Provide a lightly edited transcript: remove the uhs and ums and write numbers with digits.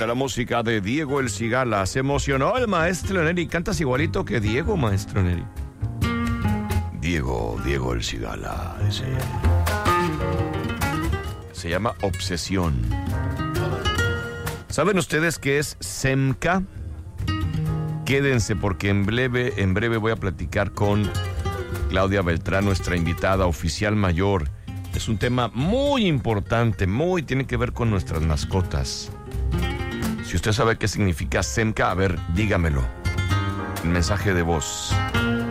gusta la música de Diego El Cigala. Se emocionó el maestro Neri. Cantas igualito que Diego, maestro Neri. Diego El Cigala. Se llama Obsesión. ¿Saben ustedes qué es SEMCA? Quédense porque en breve voy a platicar con Claudia Beltrán, nuestra invitada oficial mayor. Es un tema muy importante, tiene que ver con nuestras mascotas. Si usted sabe qué significa SEMCA, a ver, dígamelo. En mensaje de voz.